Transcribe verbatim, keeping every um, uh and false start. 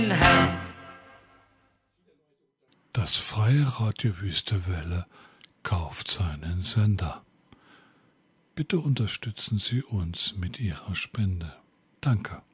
Das Freie Radio Wüste Welle kauft seinen Sender. Bitte unterstützen Sie uns mit Ihrer Spende. Danke.